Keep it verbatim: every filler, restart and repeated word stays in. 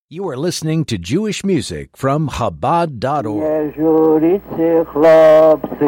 You are listening to Jewish music from Chabad dot org.